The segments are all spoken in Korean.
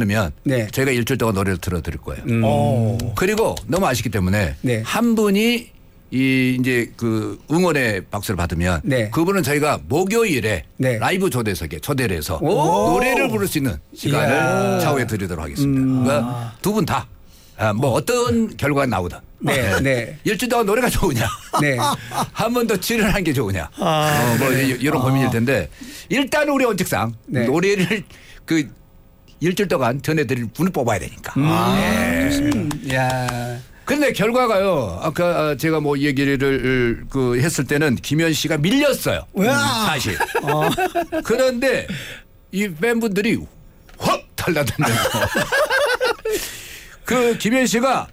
그러면 네. 저희가 일주일 동안 노래를 틀어드릴 거예요. 그리고 너무 아쉽기 때문에 네. 한 분이 이제 그 응원의 박수를 받으면 네. 그분은 저희가 목요일에 네. 라이브 초대석에 초대를 해서 노래를 부를 수 있는 시간을 차후에 드리도록 하겠습니다. 그러니까 두 분 다 뭐 어떤 결과가 나오든 네. 네. 일주일 동안 노래가 좋으냐 네. 한 번 더 출연한 게 좋으냐 뭐 이런 고민일 텐데 일단 우리 원칙상 네. 노래를 그 일주일 동안 전해드릴 분을 뽑아야 되니까. 야. 그런데 결과가요. 아까 제가 뭐 얘기를 그 했을 때는 김현 씨가 밀렸어요. 사실. 그런데 이 팬분들이 확 달라붙는 거. 그 김현 씨가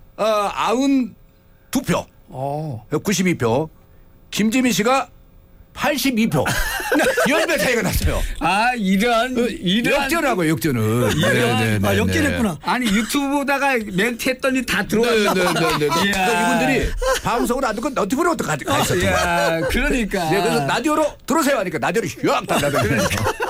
92표, 92표, 김지민 씨가 82표. 10배 차이가 났어요. 이런. 역전하고 역전은. 아, 역전했구나. 아니 유튜브다가 멘트 했더니 다 들어왔나 봐. 그러니까 이분들이 방송을 안 듣고 너튜브로 가 있었죠. 야, 그러니까. 네, 그래서 라디오로 들어오세요 하니까 라디오로 휘악 달라붙는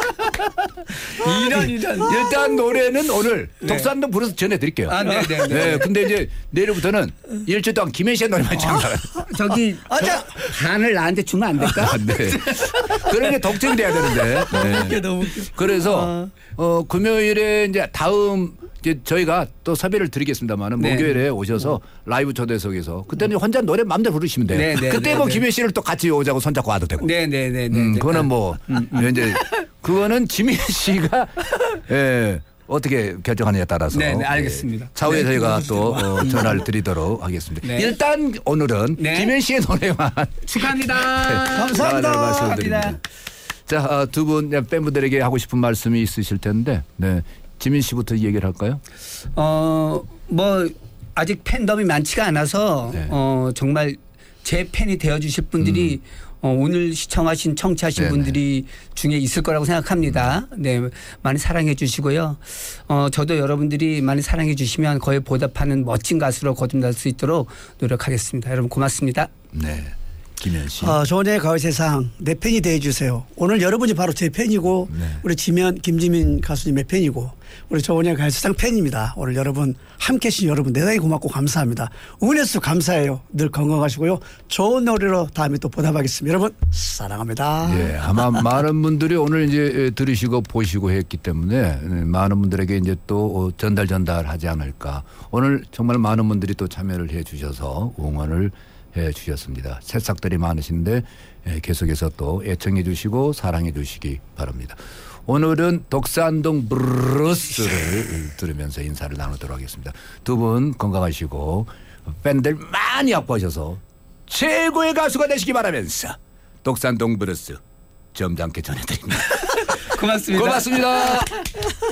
이런. 일단 노래는 오늘 독산동 불어서 전해드릴게요. 네네네. 네, 근데 이제 내일부터는 일주일 동안 김현 씨의 노래만唱. 저기 반을 나한테 주면 안 될까? 네. 그런 게 독점이 돼야 되는데. 네. 너무 웃겨. 그래서 금요일에 이제 다음 이제 저희가 또 섭외를 드리겠습니다만은 네. 목요일에 오셔서 라이브 초대석에서 그때는 혼자 노래 마음대로 부르시면 돼요. 네, 네, 그때 네, 뭐 네. 김현 씨를 또 같이 오자고 손잡고 와도 되고. 네네네. 그거는 뭐 이제 그거는 지민 씨가 예. 어떻게 결정하느냐에 따라서 네, 알겠습니다. 차후에 네, 저희가 또 전화를 드리도록 하겠습니다. 네. 일단 오늘은 네. 김현 씨의 노래만 축하합니다. 감사합니다. 말씀드립니다. 자, 두 분 팬분들에게 하고 싶은 말씀이 있으실 텐데, 네, 지민 씨부터 얘기를 할까요? 뭐 아직 팬덤이 많지가 않아서 네. 정말 제 팬이 되어주실 분들이 오늘 시청하신 청취하신 네네. 분들이 중에 있을 거라고 생각합니다. 네, 많이 사랑해 주시고요. 저도 여러분들이 많이 사랑해 주시면 거에 보답하는 멋진 가수로 거듭날 수 있도록 노력하겠습니다. 여러분 고맙습니다. 네, 김현 씨. 조원장의 가을 세상 내 팬이 대해주세요. 오늘 여러분이 바로 제 팬이고 우리 김지민 가수님의 팬이고 우리 조원장의 가을 세상 팬입니다. 오늘 여러분 함께해 주신 여러분 대단히 고맙고 감사합니다. 응원해주셔서 감사해요. 늘 건강하시고요. 좋은 노래로 다음에 또 보답하겠습니다. 여러분 사랑합니다. 예, 아마 많은 분들이 오늘 이제 들으시고 보시고 했기 때문에 많은 분들에게 이제 또 전달하지 않을까. 오늘 정말 많은 분들이 또 참여를 해 주셔서 응원을 해 주셨습니다. 새싹들이 많으신데 계속해서 또 애청해 주시고 사랑해 주시기 바랍니다. 오늘은 독산동 브루스를 들으면서 인사를 나누도록 하겠습니다. 두 분 건강하시고 팬들 많이 확보하셔서 최고의 가수가 되시기 바라면서 독산동 브루스 점잖게 전해드립니다. 고맙습니다. 고맙습니다.